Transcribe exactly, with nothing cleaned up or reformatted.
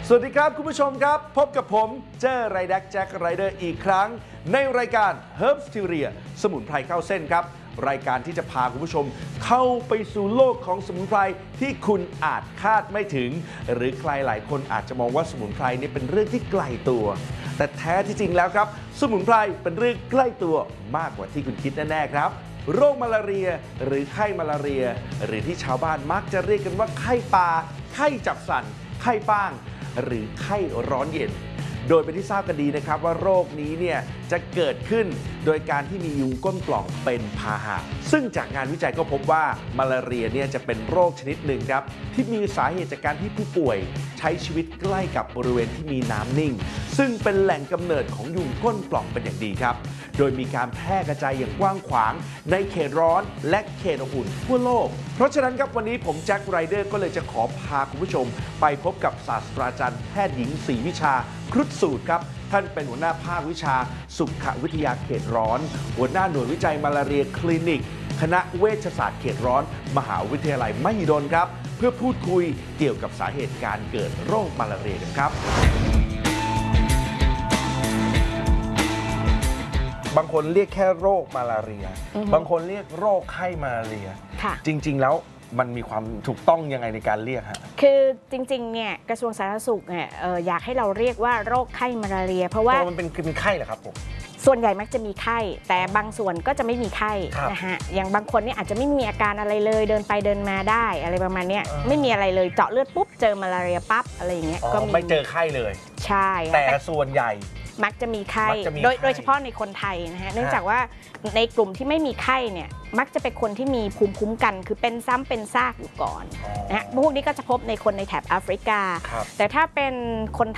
สวัสดีครับคุณผู้ชมครับพบกับผมเจ้ไรแดกแจ็คไรเดอร์อีกครั้งในรายการ Herbsteria สมุนไพรเข้าเส้นครับรายการที่จะพาคุณผู้ชมเข้าไปสู่โลกของสมุนไพรที่คุณอาจคาดไม่ถึงหรือใครหลายคนอาจจะมองว่าสมุนไพรนี่เป็นเรื่องที่ไกลตัวแต่แท้ที่จริงแล้วครับสมุนไพรเป็นเรื่องใกล้ตัวมากกว่าที่คุณคิดแน่ๆครับโรคมาลาเรียหรือไข้มาลาเรียหรือที่ชาวบ้านมักจะเรียกกันว่าไข้ปลาไข้จับสั่นไข้ป้างหรือไข้ร้อนเย็นโดยเป็นที่ทราบกันดีนะครับว่าโรคนี้เนี่ยจะเกิดขึ้นโดยการที่มียุงก้นปล่องเป็นพาหะซึ่งจากงานวิจัยก็พบว่ามาลาเรียเนี่ยจะเป็นโรคชนิดหนึ่งครับที่มีสาเหตุจากการที่ผู้ป่วยใช้ชีวิตใกล้กับบริเวณที่มีน้ำนิ่งซึ่งเป็นแหล่งกำเนิดของยุงก้นปล่องเป็นอย่างดีครับโดยมีการแพร่กระจายอย่างกว้างขวางในเขตร้อนและเขตอบอุ่นทั่วโลกเพราะฉะนั้นครับวันนี้ผมแจ็คไรเดอร์ก็เลยจะขอพาคุณผู้ชมไปพบกับศาสตราจารย์แพทย์หญิงศรีวิชาครุฑสูตรครับท่านเป็นหัวหน้าภาควิชาสุขวิทยาเขตร้อนหัวหน้าหน่วยวิจัยมาลาเรียคลินิกคณะเวชศาสตร์เขตร้อนมหาวิทยาลัยมหิดลครับเพื่อพูดคุยเกี่ยวกับสาเหตุการเกิดโรคมาลาเรียกันครับบางคนเรียกแค่โรคมาลาเรียบางคนเรียกโรคไข้มาลาเรียจริงๆแล้วมันมีความถูกต้องยังไงในการเรียกฮะคือจริงๆเนี่ยกระทรวงสาธารณสุขเนี่ย อ, ออยากให้เราเรียกว่าโรคไข้มาลาเรียเพราะว่ามันเป็นเป็นไข้เหรอครับผมส่วนใหญ่มักจะมีไข้แต่บางส่วนก็จะไม่มีไข้นะฮะอย่างบางคนเนี่ยอาจจะไม่มีอาการอะไรเลยเดินไปเดินมาได้อะไรประมาณนี้ไม่มีอะไรเลยเจาะเลือดปุ๊บเจอมาลาเรียปั๊บอะไรอย่างเงี้ยก็ไม่เจอไข้เลยใช่แต่ส่วนใหญ่มักจะมีไข้โดยโดยเฉพาะในคนไทยนะฮะเนื่องจากว่าในกลุ่มที่ไม่มีไข้เนี่ยมักจะเป็นคนที่มีภูมิคุ้มกันคือเป็นซ้ำเป็นซากอยู่ก่อนนะฮะพวกนี้ก็จะพบในคนในแถบแอฟริกาแต่ถ้าเป็นคน